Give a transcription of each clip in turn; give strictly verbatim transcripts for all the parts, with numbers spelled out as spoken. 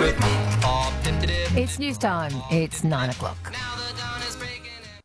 with me. Oh, dip, dip, dip. It's news time. It's nine o'clock. Now the dawn is breaking.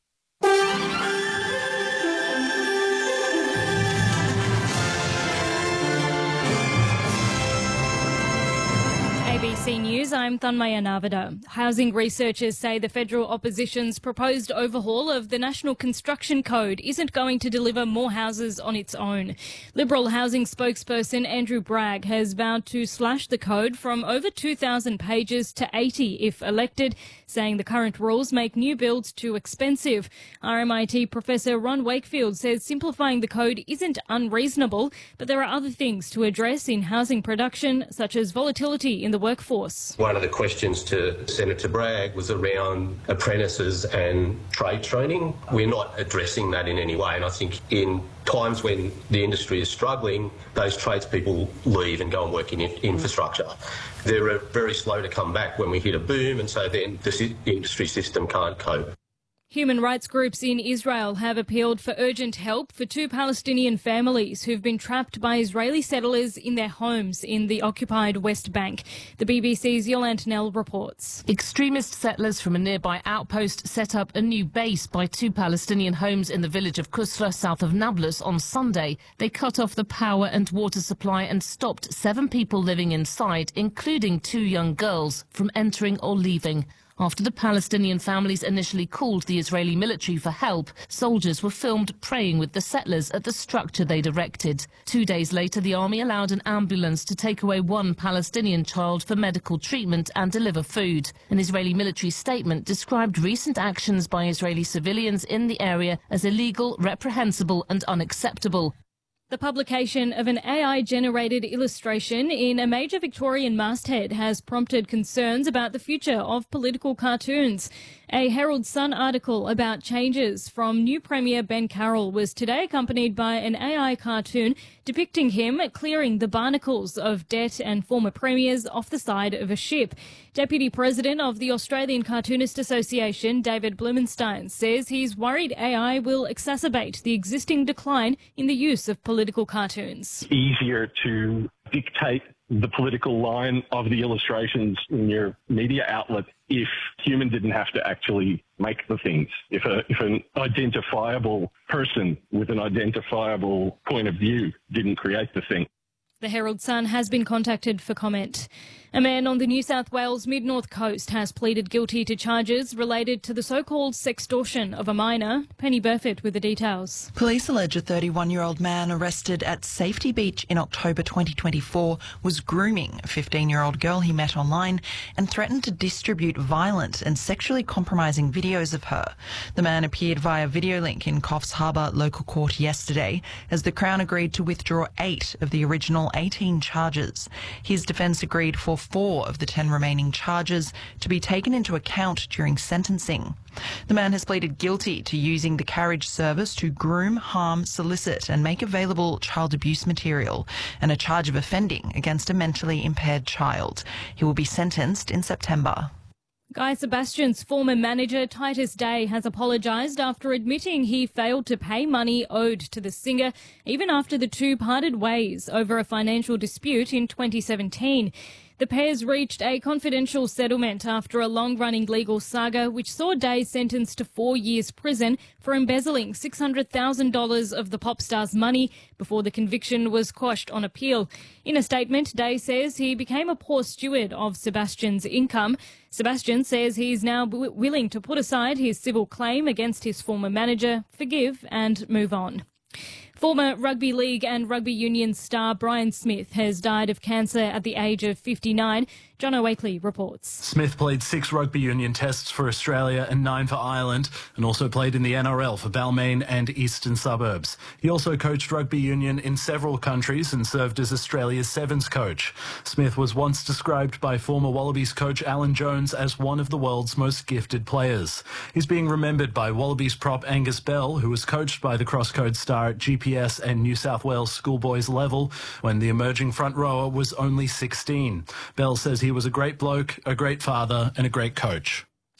A B C News, I'm Thanmaya Navada. Housing researchers say the federal opposition's proposed overhaul of the National Construction Code isn't going to deliver more houses on its own. Liberal housing spokesperson Andrew Bragg has vowed to slash the code from over two thousand pages to eighty if elected, saying the current rules make new builds too expensive. R M I T Professor Ron Wakefield says simplifying the code isn't unreasonable, but there are other things to address in housing production, such as volatility in the workforce. One of the questions to Senator Bragg was around apprentices and trade training. We're not addressing that in any way, and I think in times when the industry is struggling, those tradespeople leave and go and work in infrastructure. They're very slow to come back when we hit a boom, and so then the industry system can't cope. Human rights groups in Israel have appealed for urgent help for two Palestinian families who've been trapped by Israeli settlers in their homes in the occupied West Bank. The B B C's Yolande Nell reports. Extremist settlers from a nearby outpost set up a new base by two Palestinian homes in the village of Kusra, south of Nablus, on Sunday. They cut off the power and water supply and stopped seven people living inside, including two young girls, from entering or leaving. After the Palestinian families initially called the Israeli military for help, soldiers were filmed praying with the settlers at the structure they'd erected. Two days later, the army allowed an ambulance to take away one Palestinian child for medical treatment and deliver food. An Israeli military statement described recent actions by Israeli civilians in the area as illegal, reprehensible and unacceptable. The publication of an A I-generated illustration in a major Victorian masthead has prompted concerns about the future of political cartoons. A Herald Sun article about changes from new Premier Ben Carroll was today accompanied by an A I cartoon depicting him clearing the barnacles of debt and former premiers off the side of a ship. Deputy President of the Australian Cartoonist Association, David Blumenstein, says he's worried A I will exacerbate the existing decline in the use of political cartoons. Easier to dictate the political line of the illustrations in your media outlet if human didn't have to actually make the things. If a if an identifiable person with an identifiable point of view didn't create the thing. The Herald Sun has been contacted for comment. A man on the New South Wales mid-north coast has pleaded guilty to charges related to the so-called sextortion of a minor. Penny Burford with the details. Police allege a thirty-one-year-old man arrested at Safety Beach in October twenty twenty-four was grooming a fifteen-year-old girl he met online and threatened to distribute violent and sexually compromising videos of her. The man appeared via video link in Coffs Harbour local court yesterday as the Crown agreed to withdraw eight of the original eighteen charges. His defence agreed for four of the ten remaining charges to be taken into account during sentencing. The man has pleaded guilty to using the carriage service to groom, harm, solicit and make available child abuse material and a charge of offending against a mentally impaired child. He will be sentenced in September. Guy Sebastian's former manager, Titus Day, has apologised after admitting he failed to pay money owed to the singer, even after the two parted ways over a financial dispute in twenty seventeen. The pairs reached a confidential settlement after a long-running legal saga which saw Day sentenced to four years prison for embezzling six hundred thousand dollars of the pop star's money before the conviction was quashed on appeal. In a statement, Day says he became a poor steward of Sebastian's income. Sebastian says he's now w- willing to put aside his civil claim against his former manager, forgive and move on. Former rugby league and rugby union star Brian Smith has died of cancer at the age of fifty-nine. Jono Wakely reports. Smith played six rugby union tests for Australia and nine for Ireland, and also played in the N R L for Balmain and Eastern Suburbs. He also coached rugby union in several countries and served as Australia's sevens coach. Smith was once described by former Wallabies coach Alan Jones as one of the world's most gifted players. He's being remembered by Wallabies prop Angus Bell, who was coached by the crosscode star at G P S and New South Wales schoolboys level when the emerging front rower was only sixteen. Bell says he was a great bloke, a great father and a great coach.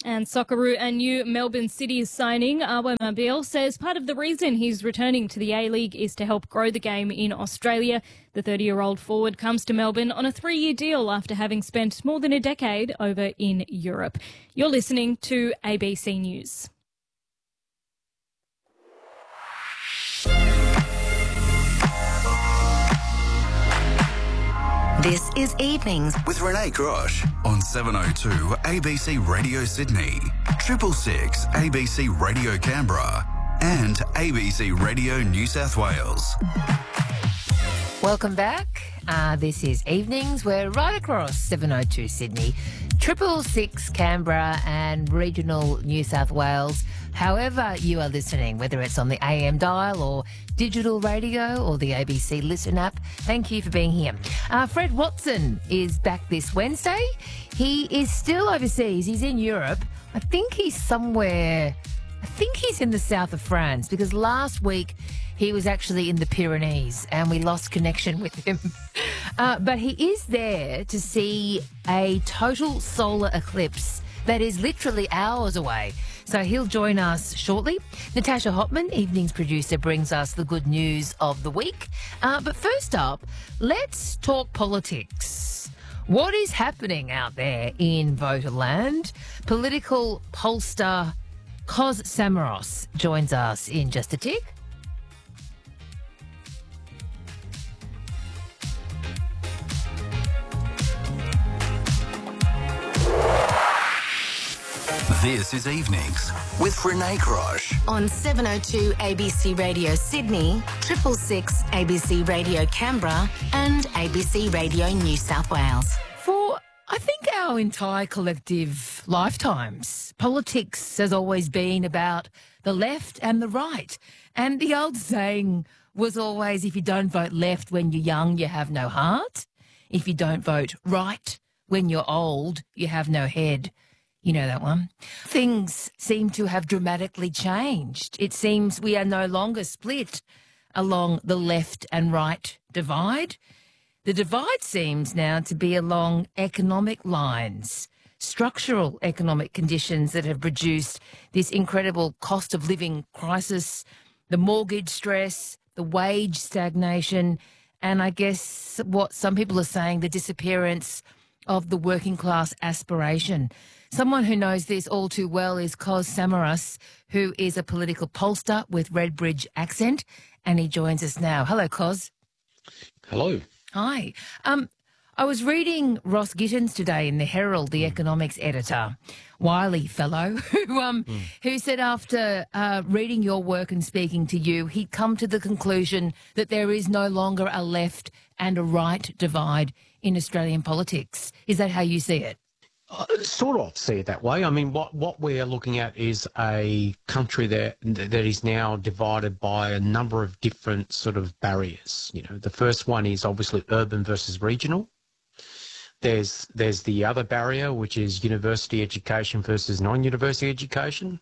And Socceroo, a new Melbourne City signing, Awer Mabil, says part of the reason he's returning to the A-League is to help grow the game in Australia. The thirty-year-old forward comes to Melbourne on a three-year deal after having spent more than a decade over in Europe. You're listening to A B C News. This is Evenings with Renee Grosh on seven oh two A B C Radio Sydney, triple six A B C Radio Canberra and A B C Radio New South Wales. Welcome back. Uh, this is Evenings. We're right across seven oh two Sydney, triple six Canberra and regional New South Wales. However you are listening, whether it's on the A M dial or digital radio or the A B C Listen app, thank you for being here. Uh, Fred Watson is back this Wednesday. He is still overseas. He's in Europe. I think he's somewhere, I think he's in the south of France, because last week he was actually in the Pyrenees and we lost connection with him. Uh, but he is there to see a total solar eclipse that is literally hours away. So he'll join us shortly. Natasha Hopman, Evenings producer, brings us the good news of the week. Uh, but first up, let's talk politics. What is happening out there in Voterland? Political pollster Kos Samaros joins us in just a tick. This is Evenings with Renee Grosh on seven oh two A B C Radio Sydney, triple six A B C Radio Canberra and A B C Radio New South Wales. For, I think, our entire collective lifetimes, politics has always been about the left and the right. And the old saying was always, if you don't vote left when you're young, you have no heart. If you don't vote right when you're old, you have no head. You know that one. Things seem to have dramatically changed. It seems we are no longer split along the left and right divide. The divide seems now to be along economic lines, structural economic conditions that have produced this incredible cost of living crisis, the mortgage stress, the wage stagnation, and I guess what some people are saying, the disappearance of the working class aspiration. Someone who knows this all too well is Kos Samaros, who is a political pollster with Redbridge Accent, and he joins us now. Hello, Kos. Hello. Hi. Um, I was reading Ross Gittins today in the Herald, the mm. economics editor, wily fellow, who um mm. who said after uh, reading your work and speaking to you, he'd come to the conclusion that there is no longer a left and a right divide in Australian politics. Is that how you see it? Uh, sort of see it that way. I mean, what, what we're looking at is a country that that is now divided by a number of different sort of barriers. You know, the first one is obviously urban versus regional. There's there's the other barrier, which is university education versus non-university education.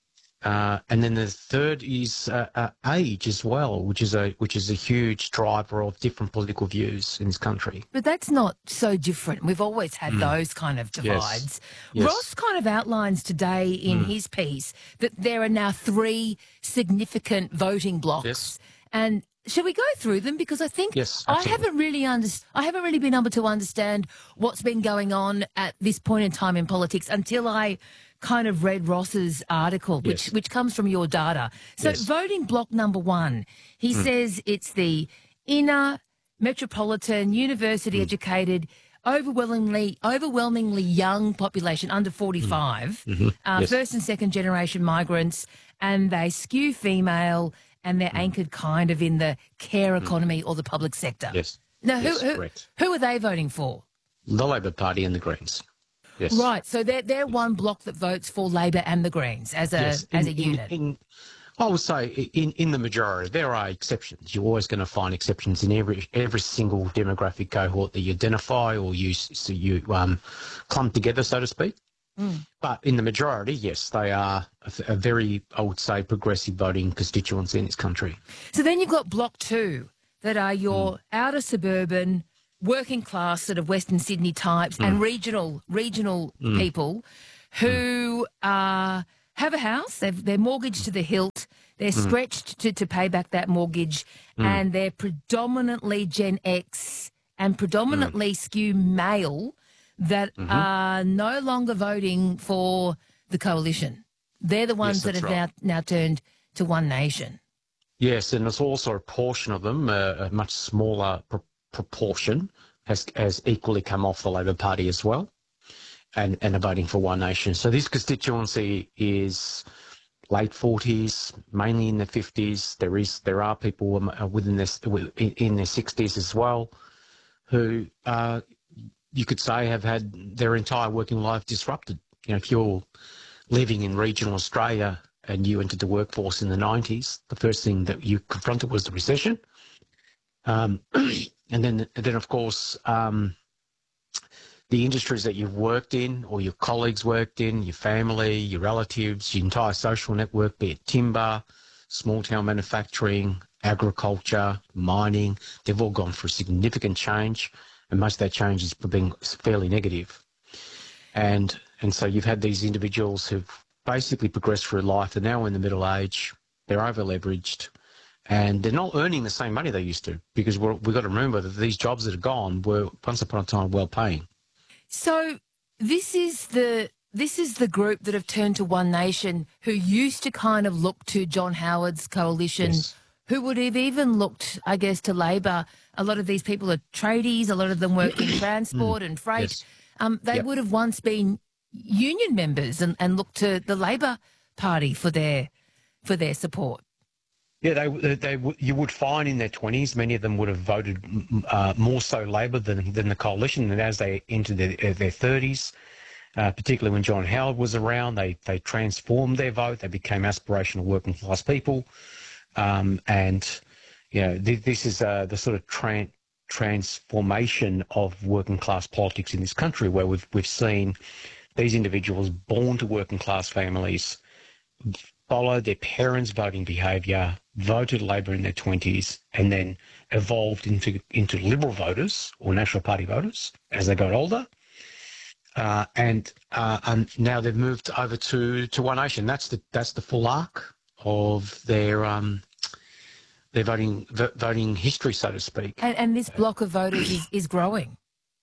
Uh, and then the third is uh, uh, age as well, which is a which is a huge driver of different political views in this country. But that's not so different. We've always had mm. those kind of divides. Yes. Yes. Ross kind of outlines today in mm. his piece that there are now three significant voting blocks. Yes. And should we go through them? Because I think yes, I haven't really under, I haven't really been able to understand what's been going on at this point in time in politics until I kind of read Ross's article, which yes. which comes from your data. So yes. voting block number one, he mm. says it's the inner metropolitan, university educated, overwhelmingly overwhelmingly young population under forty-five, mm. mm-hmm. uh, yes. first and second generation migrants, and they skew female and they're mm. anchored kind of in the care economy mm. or the public sector. Yes. Now, yes, who, who, correct. who are they voting for? The Labor Party and the Greens. Yes. Right, so they're, they're one block that votes for Labor and the Greens as a yes. as in, a unit. In, in, I would say in, in the majority, there are exceptions. You're always going to find exceptions in every every single demographic cohort that you identify or you, so you um, clump together, so to speak. Mm. But in the majority, yes, they are a, a very, I would say, progressive voting constituency in this country. So then you've got block two that are your mm. outer suburban, working class sort of Western Sydney types mm. and regional regional mm. people who uh, have a house, they've, they're mortgaged to the hilt, they're Mm. stretched to, to pay back that mortgage, Mm. and they're predominantly Gen X and predominantly skew male that Mhm. are no longer voting for the coalition. They're the ones Yes, that that's have right. now, now turned to One Nation. Yes, and there's also a portion of them, uh, a much smaller pr- proportion, has, has equally come off the Labor Party as well, and, and are voting for One Nation. So this constituency is late forties, mainly in their fifties. There is there are people um, within this in, in their sixties as well, who uh, you could say have had their entire working life disrupted. You know, if you're living in regional Australia and you entered the workforce in the nineties, the first thing that you confronted was the recession. Um, and then, and then of course, um, the industries that you've worked in or your colleagues worked in, your family, your relatives, your entire social network, be it timber, small town manufacturing, agriculture, mining, they've all gone through significant change, and most of that change has been fairly negative. And and so you've had these individuals who've basically progressed through life. They're now in the middle age. They're over leveraged, and they're not earning the same money they used to, because we're, we've got to remember that these jobs that are gone were once upon a time well paying. So this is the this is the group that have turned to One Nation, who used to kind of look to John Howard's coalition, Yes. who would have even looked, I guess, to Labor. A lot of these people are tradies. A lot of them work in transport and freight. Yes. Um, they Yep. would have once been union members and, and looked to the Labor Party for their for their support. Yeah, they, they, they w- you would find in their twenties, many of them would have voted mm, uh, more so Labor than, than the coalition. And as they entered their, uh, their thirties, uh, particularly when John Howard was around, they, they transformed their vote. They became aspirational working class people. Um, and, you know, th- this is uh, the sort of tran- transformation of working class politics in this country, where we've, we've seen these individuals born to working class families followed their parents' voting behaviour, voted Labor in their twenties, and then evolved into into Liberal voters or National Party voters as they got older. Uh, and uh, and now they've moved over to, to One Nation. That's the that's the full arc of their um their voting v- voting history, so to speak. And, and this block of voters is, is growing.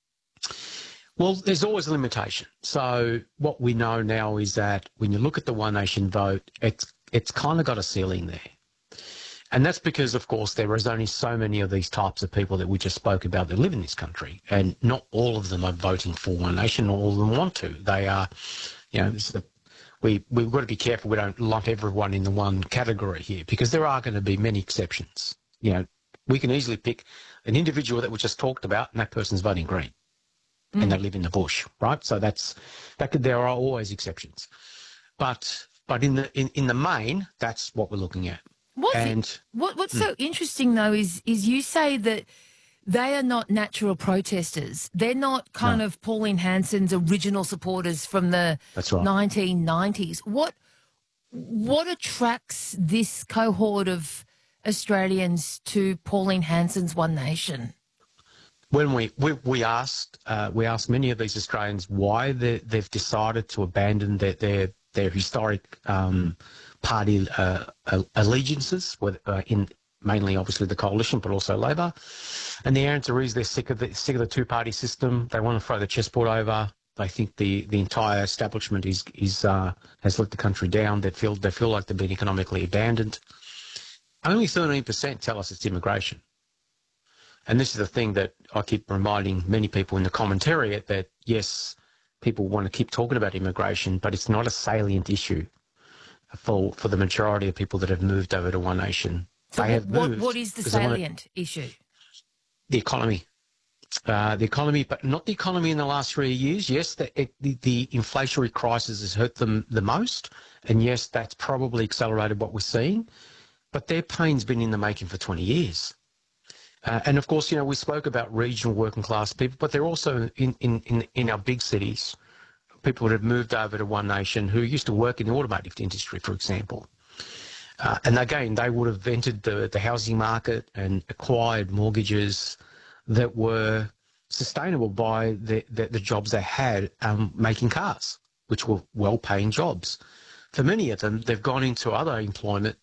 Well, there's always a limitation. So what we know now is that when you look at the One Nation vote, it's it's kind of got a ceiling there. And that's because, of course, there is only so many of these types of people that we just spoke about that live in this country. And not all of them are voting for One Nation, all of them want to. They are, you know, this is the, we, we've got to be careful we don't lump everyone in the one category here, because there are going to be many exceptions. You know, we can easily pick an individual that we just talked about, and that person's voting Green. And they live in the bush, right? So that's that. Could, there are always exceptions, but but in the in, in the main, that's what we're looking at. What's, and it, what, what's so interesting, though, is is you say that they are not natural protesters. They're not kind No. of Pauline Hanson's original supporters from the That's right. nineteen nineties. What what attracts this cohort of Australians to Pauline Hanson's One Nation? When we we, we asked uh, we asked many of these Australians why they, they've decided to abandon their their, their historic um, party uh, allegiances, with, uh, in mainly obviously the coalition, but also Labor, and the answer is they're sick of the sick of the two party system. They want to throw the chessboard over. They think the, the entire establishment is is uh, has let the country down. They feel they feel like they've been economically abandoned. Only thirteen percent tell us it's immigration. And this is the thing that I keep reminding many people in the commentariat, that, yes, people want to keep talking about immigration, but it's not a salient issue for for the majority of people that have moved over to One Nation. So they what, have what, moved what is the because they wanna- salient issue? The economy. Uh, the economy, but not the economy in the last three years. Yes, the, it, the, the inflationary crisis has hurt them the most, and yes, that's probably accelerated what we're seeing, but their pain's been in the making for twenty years. Uh, and of course, you know, we spoke about regional working class people, but they're also in, in, in, in our big cities, people that have moved over to One Nation who used to work in the automotive industry, for example. Uh, and again, they would have entered the, the housing market and acquired mortgages that were sustainable by the, the, the jobs they had um, making cars. which were well-paying jobs. For many of them, they've gone into other employment